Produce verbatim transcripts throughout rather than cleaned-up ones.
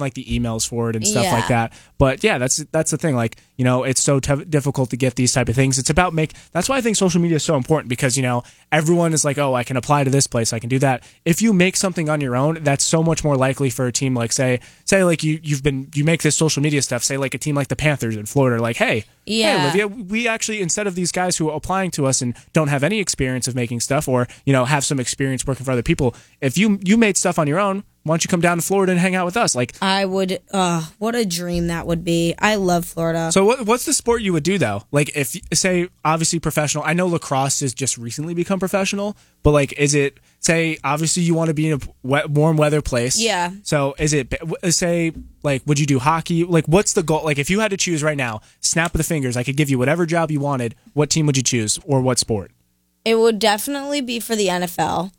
like the emails for it and stuff Yeah. like that. But yeah, that's that's the thing. Like, you know, it's so t- difficult to get these type of things. It's about make. That's why I think social media is so important, because, you know, everyone is like, oh, I can apply to this place, I can do that. If you make something on your own, that's so much more likely for a team like say say like you you've been you make this social media stuff. Say like a team like the Panthers in Florida, like, hey, Yeah. hey Olivia, we actually, instead of these guys who are applying to us and don't have any experience of making stuff, or, you know, have some experience working for other people, if you you made stuff on your own, why don't you come down to Florida and hang out with us? Like, I would. Uh, what a dream that would be. I love Florida. so what, what's the sport you would do though? Like, if say obviously professional. I know lacrosse has just recently become professional, but like, is it say obviously you want to be in a wet, warm weather place? Yeah. So is it say like, would you do hockey? Like, what's the goal? Like, if you had to choose right now, snap of the fingers, I could give you whatever job you wanted. What team would you choose, or what sport? It would definitely be for the N F L.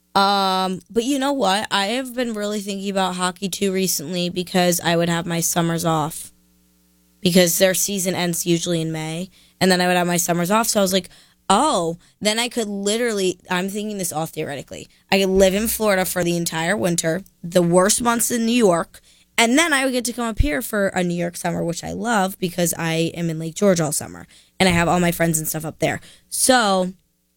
Um, but you know what? I have been really thinking about hockey too recently, because I would have my summers off. Because their season ends usually in May, and then I would have my summers off. So I was like, oh, then I could literally, I'm thinking this all theoretically, I could live in Florida for the entire winter, the worst months in New York, and then I would get to come up here for a New York summer, which I love because I am in Lake George all summer, and I have all my friends and stuff up there. So,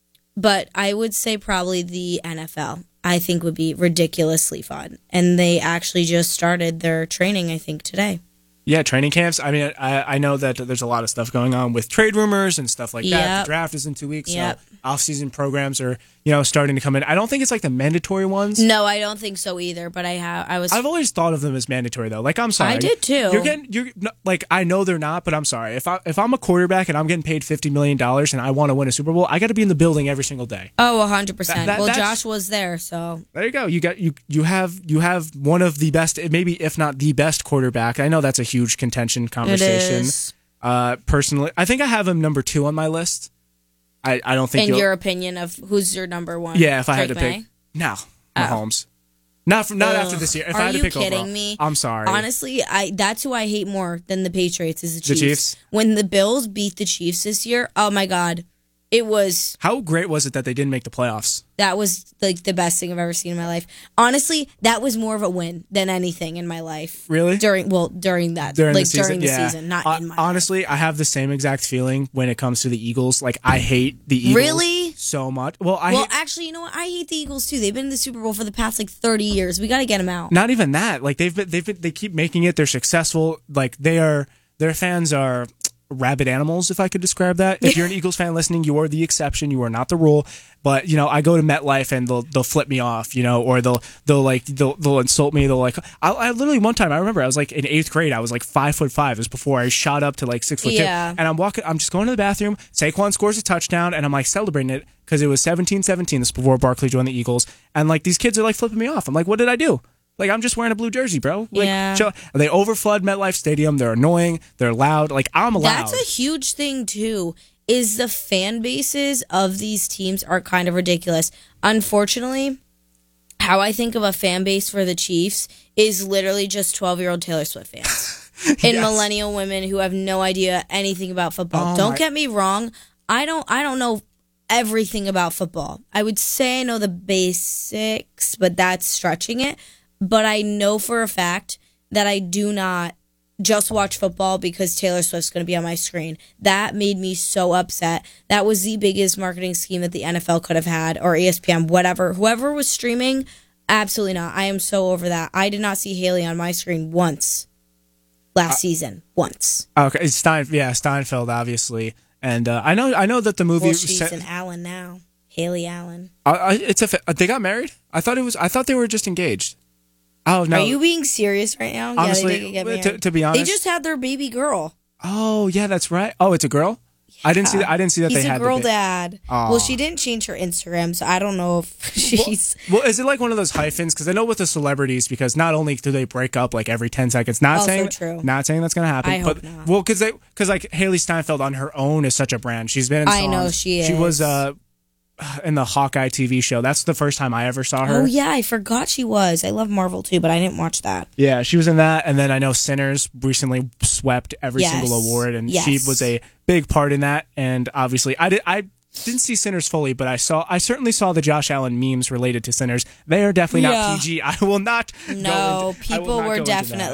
but I would say probably the N F L, I think, would be ridiculously fun. And they actually just started their training, I think, today. Yeah, training camps. I mean, I, I know that there's a lot of stuff going on with trade rumors and stuff like that. Yep. The draft is in two weeks, Yep. so off-season programs are, you know, starting to come in. I don't think it's like the mandatory ones. No, I don't think so either, but I have, I was... I've always thought of them as mandatory though. Like, I'm sorry, I did too. You're getting, you're no, like, I know they're not, but I'm sorry. If I if I'm a quarterback and I'm getting paid fifty million dollars and I want to win a Super Bowl, I got to be in the building every single day. Oh, one hundred percent. That- that- Well, that's- Josh was there, so... There you go. You got you you have you have one of the best, maybe if not the best quarterback. I know that's a huge contention conversation. It is. Uh, personally, I think I have him number two on my list. I, I don't think In you'll- your opinion of who's your number one? yeah. If I had to Drake pick, May? no, Oh. Mahomes. Not from, not Ugh. after this year. If Are I had to you pick kidding overall. me? I'm sorry. Honestly, I that's who I hate more than the Patriots is the Chiefs. Chiefs? When the Bills beat the Chiefs this year, oh my God. It was, How great was it that they didn't make the playoffs? that was like the best thing I've ever seen in my life. Honestly, that was more of a win than anything in my life. Really? During, well, during that, During like the season, during the yeah. season, not Uh, in my honestly, I have the same exact feeling when it comes to the Eagles. Like, I hate the Eagles Really? so much. Well, I Well, hate, actually, you know what? I hate the Eagles too. They've been in the Super Bowl for the past like thirty years. We got to get them out. not even that. Like, they've been, they've been, they keep making it. They're successful. Like, they are, their fans are rabid animals, if I could describe that. If you're an Eagles fan listening, you are the exception. You are not the rule. But, you know, I go to MetLife and they'll they'll flip me off, you know, or they'll they'll like they'll they'll insult me. They'll like I, I literally one time I remember I was like in eighth grade. I was like five foot five. It was before I shot up to like six foot Yeah. two. And I'm walking. I'm just going to the bathroom. Saquon scores a touchdown, and I'm like celebrating it because it was seventeen seventeen. This is before Barkley joined the Eagles, and like these kids are like flipping me off. I'm like, what did I do? Like, I'm just wearing a blue jersey, bro. Like, Yeah. chill. They overflood MetLife Stadium. They're annoying. They're loud. Like, I'm allowed. That's a huge thing too. Is the fan bases of these teams are kind of ridiculous. Unfortunately, how I think of a fan base for the Chiefs is literally just twelve-year-old Taylor Swift fans and Yes. millennial women who have no idea anything about football. Oh don't my- get me wrong. I don't. I don't know everything about football. I would say I know the basics, but that's stretching it. But I know for a fact that I do not just watch football because Taylor Swift's going to be on my screen. That made me so upset. That was the biggest marketing scheme that the N F L could have had, or E S P N, whatever. Whoever was streaming, absolutely not. I am so over that. I did not see Haley on my screen once last season. Once. Okay, it's Stein. Yeah, Steinfeld, obviously, and uh, I know. I know that the movie. Well, she's set- an Allen now. Haley Allen. I, I, it's a. fa- They got married. I thought it was. I thought they were just engaged. Oh no! Are you being serious right now? Honestly, yeah, they did get married. to, to be honest, They just had their baby girl. Oh yeah, that's right. Oh, it's a girl. I didn't see. That, I didn't see that He's they a had. girl the ba- dad. Aw. Well, she didn't change her Instagram, so I don't know if she's. Well, is it like one of those hyphens? Because I know with the celebrities, because not only do they break up like every ten seconds, not Also saying true. not saying that's gonna happen. I but hope not. well, because they because like Haley Steinfeld on her own is such a brand. She's been in songs. I know she She was is. uh in the Hawkeye T V show. That's the first time I ever saw her. Oh yeah, I forgot she was. I love Marvel too, but I didn't watch that. Yeah, she was in that, and then I know Sinners recently swept every Yes. single award, and Yes. she was a big part in that. And obviously, I did I didn't see Sinners fully, but I saw I certainly saw the Josh Allen memes related to Sinners. They are definitely Yeah. not P G. I will not. go No, into, I will people not go were into that. definitely.